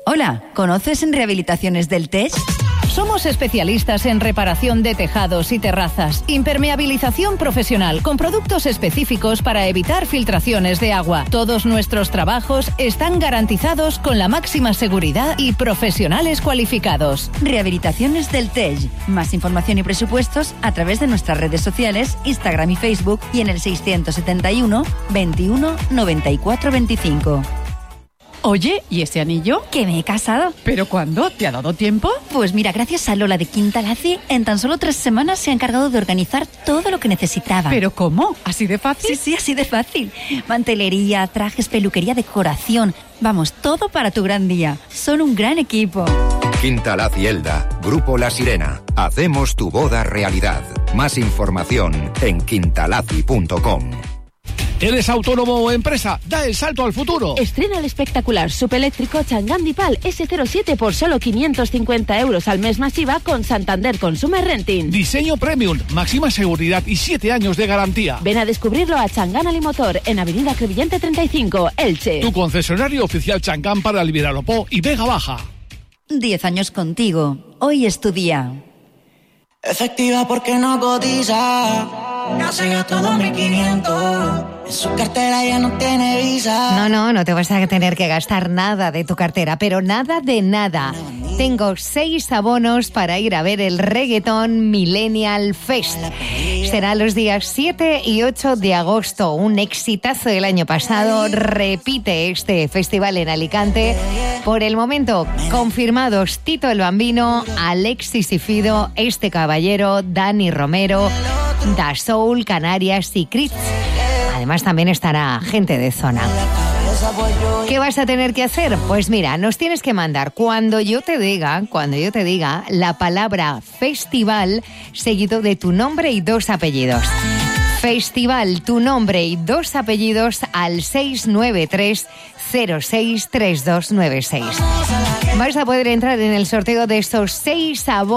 Hola, ¿conoces en Rehabilitaciones del Tej? Somos especialistas en reparación de tejados y terrazas, impermeabilización profesional con productos específicos para evitar filtraciones de agua. Todos nuestros trabajos están garantizados con la máxima seguridad y profesionales cualificados. Rehabilitaciones del Tej. Más información y presupuestos a través de nuestras redes sociales, Instagram y Facebook y en el 671 21 94 25. Oye, ¿y ese anillo? Que me he casado. ¿Pero cuándo? ¿Te ha dado tiempo? Pues mira, gracias a Lola de Quintalazzi, en tan solo 3 semanas se ha encargado de organizar todo lo que necesitaba. ¿Pero cómo? ¿Así de fácil? Sí, así de fácil. Mantelería, trajes, peluquería, decoración. Vamos, todo para tu gran día. Son un gran equipo. Quintalazzi Elda, Grupo La Sirena. Hacemos tu boda realidad. Más información en quintalazzi.com. ¿Eres autónomo o empresa? ¡Da el salto al futuro! Estrena el espectacular subeléctrico Chang'an Dipal S07 por solo 550 euros al mes masiva con Santander Consumer Renting. Diseño premium, máxima seguridad y 7 años de garantía. Ven a descubrirlo a Chang'an Alimotor en Avenida Crevillente 35, Elche. Tu concesionario oficial Chang'an para el Viralopó y Vega Baja. 10 años contigo. Hoy es tu día. Efectiva porque no cotiza. Ya se gastó 2.500. En su cartera ya no tiene visa. No te vas a tener que gastar nada de tu cartera, pero nada de nada. Tengo 6 abonos para ir a ver el Reggaeton Millennial Fest. Será los días 7 y 8 de agosto, un exitazo del año pasado. Repite este festival en Alicante. Por el momento, confirmados Tito el Bambino, Alexis y Fido, Este Caballero, Dani Romero, Da Soul, Canarias y Critz. Además también estará gente de zona. ¿Qué vas a tener que hacer? Pues mira, nos tienes que mandar cuando yo te diga la palabra festival seguido de tu nombre y 2 apellidos. Festival, tu nombre y 2 apellidos al 693 063296. Vais a poder entrar en el sorteo de estos 6 abonos